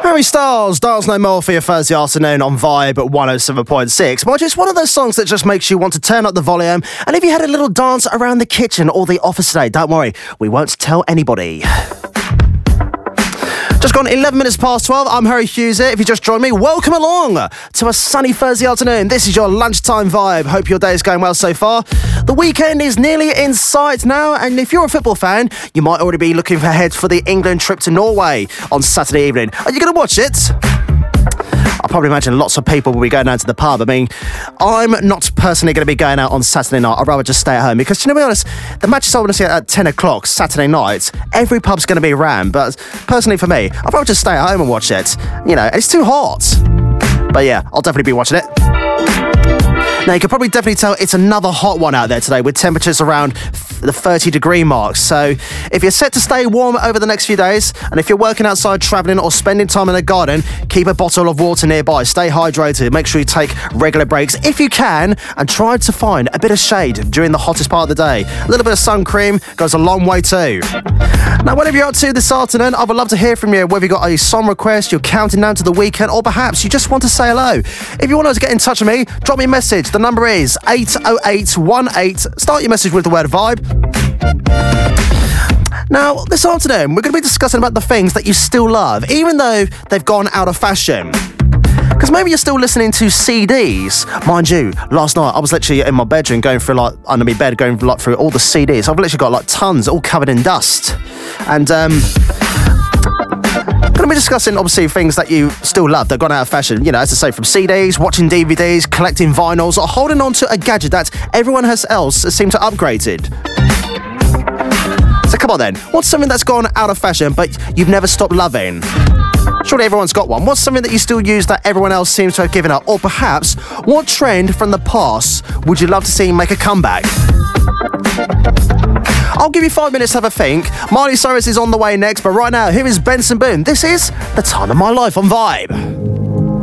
Harry Styles, Dance No More for your Thursday afternoon on Vibe at 107.6. Well, just one of those songs that just makes you want to turn up the volume. And if you had a little dance around the kitchen or the office today, don't worry, we won't tell anybody. Just gone 11 minutes past 12. I'm Harry Hughes here. If you just joined me, welcome along to a sunny Thursday afternoon. This is your lunchtime vibe. Hope your day is going well so far. The weekend is nearly in sight now, and if you're a football fan, you might already be looking ahead for the England trip to Norway on Saturday evening. Are you going to watch it? I probably imagine lots of people will be going out to the pub. I mean, I'm not personally going to be going out on Saturday night. I'd rather just stay at home because, to be honest, the matches I want to see at 10 o'clock Saturday night, every pub's going to be rammed. But personally for me, I'd rather just stay at home and watch it. You know, it's too hot. But yeah, I'll definitely be watching it. Now, you can probably definitely tell it's another hot one out there today with temperatures around the 30-degree mark. So if you're set to stay warm over the next few days, and if you're working outside, travelling or spending time in the garden, keep a bottle of water nearby. Stay hydrated. Make sure you take regular breaks if you can, and try to find a bit of shade during the hottest part of the day. A little bit of sun cream goes a long way too. Now, whatever you're up to this afternoon, I would love to hear from you, whether you've got a song request, you're counting down to the weekend, or perhaps you just want to say hello. If you want to get in touch with me, drop me a message. The number is 80818. Start your message with the word vibe. Now, this afternoon, we're going to be discussing about the things that you still love, even though they've gone out of fashion. Because maybe you're still listening to CDs. Mind you, last night I was literally in my bedroom going through, under my bed, going through all the CDs. I've literally got tons, all covered in dust. And, going to be discussing, obviously, things that you still love that have gone out of fashion. You know, as I say, from CDs, watching DVDs, collecting vinyls, or holding on to a gadget that everyone else has seemed to upgraded. So come on then, what's something that's gone out of fashion but you've never stopped loving? Surely everyone's got one. What's something that you still use that everyone else seems to have given up? Or perhaps, what trend from the past would you love to see make a comeback? I'll give you 5 minutes to have a think. Miley Cyrus is on the way next, but right now, here is Benson Boone. This is The Time of My Life on Vibe.